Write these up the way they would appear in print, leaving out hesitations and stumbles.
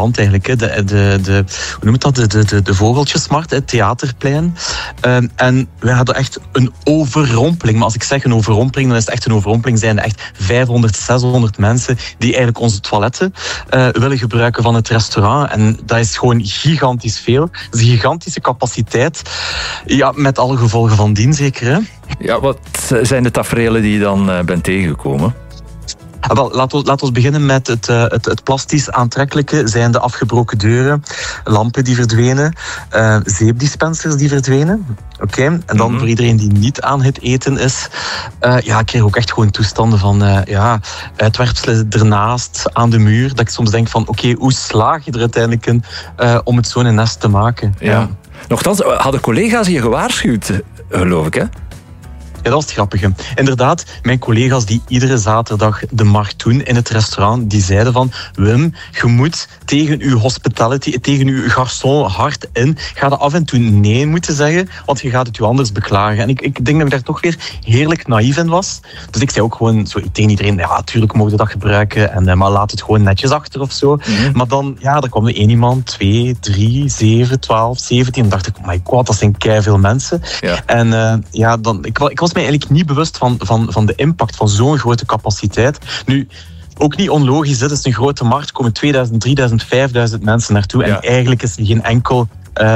land eigenlijk. Hè. Hoe noemt dat? De Vogeltjesmarkt, het Theaterplein. En we hadden echt een overrompeling. Maar als ik zeg een overrompeling, dan is het echt een overrompeling. Zijn er echt 500, 600 mensen die eigenlijk onze toiletten willen gebruiken van het restaurant. En dat is gewoon gigantisch veel. Dat is een gigantische capaciteit. Ja, met alle gevolgen van dien zeker. Hè? Ja, wat zijn de taferelen die je dan bent tegengekomen? Laat ons beginnen met het plastisch aantrekkelijke. Zijn de afgebroken deuren, lampen die verdwenen, zeepdispensers die verdwenen. Oké. En dan voor iedereen die niet aan het eten is, ik kreeg ook echt gewoon toestanden van uitwerpselen ernaast aan de muur. Dat ik soms denk van hoe slaag je er uiteindelijk in om het zo'n nest te maken? Ja. Nochtans, hadden collega's je gewaarschuwd, geloof ik, hè? Ja, dat is het grappige. Inderdaad, mijn collega's die iedere zaterdag de markt doen in het restaurant, die zeiden van, Wim, je moet tegen uw hospitality, tegen uw garçon hard in, ga er af en toe nee moeten zeggen, want je gaat het u anders beklagen. En ik denk dat ik daar toch weer heerlijk naïef in was. Dus ik zei ook gewoon zo tegen iedereen, ja, natuurlijk mogen we dat gebruiken, maar laat het gewoon netjes achter of zo. Maar dan, er kwam er 1 iemand, 2, 3, 7, 12, 17. En dacht ik, oh my god, dat zijn keiveel mensen. Ja. En ik was mij eigenlijk niet bewust van de impact van zo'n grote capaciteit. Nu, ook niet onlogisch, dit is een grote markt, er komen 2000, 3000, 5000 mensen naartoe en eigenlijk is er geen enkel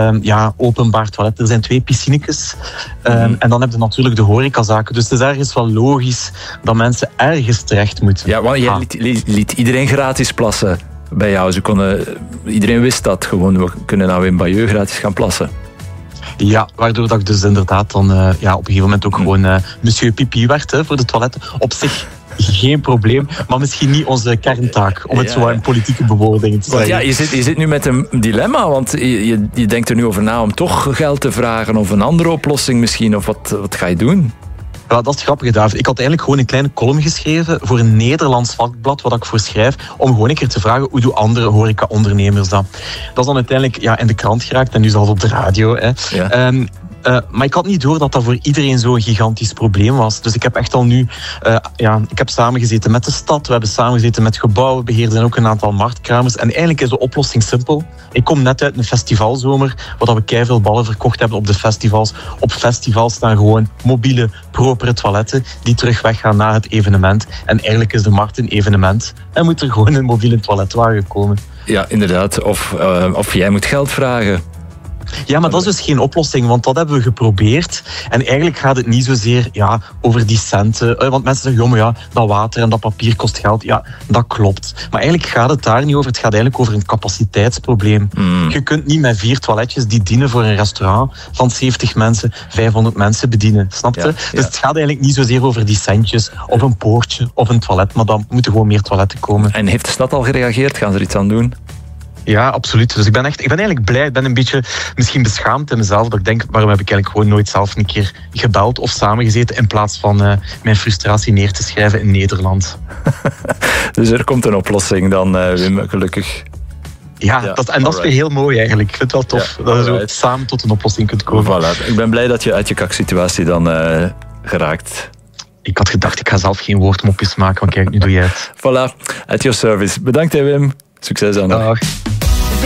openbaar toilet. Er zijn 2 piscinetjes en dan heb je natuurlijk de horecazaken. Dus het is ergens wel logisch dat mensen ergens terecht moeten. Ja, want jij liet iedereen gratis plassen bij jou. Iedereen wist dat gewoon, we kunnen nou in Bayeux gratis gaan plassen. Ja, waardoor dat ik dus inderdaad dan op een gegeven moment ook gewoon monsieur Pipi werd voor de toiletten. Op zich geen probleem, maar misschien niet onze kerntaak, om het zo in politieke bewoordingen te zeggen. Ja, je zit nu met een dilemma, want je denkt er nu over na om toch geld te vragen of een andere oplossing misschien, of wat ga je doen? Ja, dat is grappig, David. Ik had eigenlijk gewoon een kleine column geschreven voor een Nederlands vakblad, wat ik voor schrijf, om gewoon een keer te vragen hoe doen andere horeca-ondernemers dat. Dat is dan uiteindelijk in de krant geraakt en nu zelfs op de radio. Hè. Ja. Maar ik had niet door dat voor iedereen zo'n gigantisch probleem was. Dus ik heb echt al nu... ik heb samengezeten met de stad, we hebben samengezeten met gebouwenbeheerders en ook een aantal marktkramers. En eigenlijk is de oplossing simpel. Ik kom net uit een festivalzomer, waar we keiveel ballen verkocht hebben op de festivals. Op festivals staan gewoon mobiele, propere toiletten die terug weggaan na het evenement. En eigenlijk is de markt een evenement en moet er gewoon een mobiele toiletwagen komen. Ja, inderdaad. Of jij moet geld vragen. Ja, maar dat is dus geen oplossing, want dat hebben we geprobeerd. En eigenlijk gaat het niet zozeer over die centen. Want mensen zeggen, dat water en dat papier kost geld. Ja, dat klopt. Maar eigenlijk gaat het daar niet over. Het gaat eigenlijk over een capaciteitsprobleem. Je kunt niet met 4 toiletjes die dienen voor een restaurant van 70 mensen, 500 mensen bedienen. Snap je? Dus het gaat eigenlijk niet zozeer over die centjes of een poortje of een toilet, maar dan moeten gewoon meer toiletten komen. En heeft de stad al gereageerd? Gaan ze er iets aan doen? Ja, absoluut. Dus ik ben eigenlijk blij. Ik ben een beetje misschien beschaamd in mezelf. Dat ik denk, waarom heb ik eigenlijk gewoon nooit zelf een keer gebeld of samengezeten in plaats van mijn frustratie neer te schrijven in Nederland. Dus er komt een oplossing dan, Wim, gelukkig. Ja, dat is weer heel mooi eigenlijk. Ik vind het wel tof dat je zo samen tot een oplossing kunt komen. Voilà. Ik ben blij dat je uit je kaksituatie dan geraakt. Ik had gedacht, ik ga zelf geen woordmopjes maken, want kijk, nu doe jij het. Voilà, at your service. Bedankt, Wim. Succes aan. Dag.